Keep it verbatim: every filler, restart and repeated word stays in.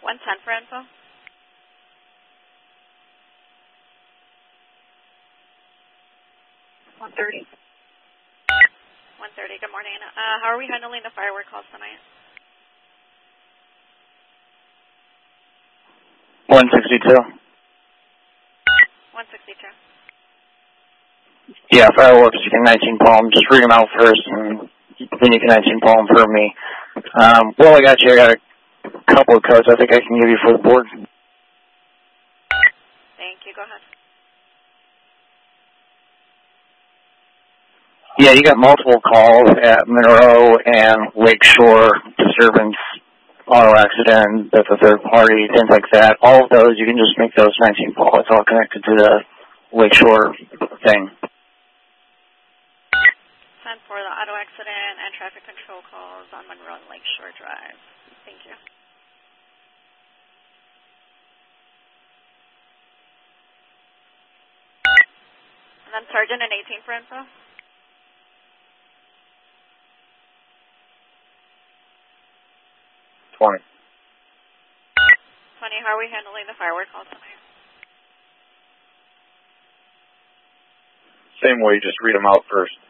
one ten for info. one thirty. one thirty, good morning. Uh, how are we handling the firework calls tonight? one sixty-two. one sixty-two. Yeah, fireworks, you can nineteen palm. Just read them out first, and then you can nineteen palm for me. Um, well, I got you. I got a couple of codes I think I can give you for the board. Thank you. Go ahead. Yeah, you got multiple calls at Monroe and Lakeshore disturbance, auto accident, that's a third party, things like that. All of those, you can just make those nineteen palm. It's all connected to the Lakeshore thing. ten for the auto accident and traffic control calls on Monroe and Lakeshore Drive. Thank you. And then Sergeant and eighteen for info. twenty. twenty, how are we handling the firework calls tonight? Same way, just read them out first.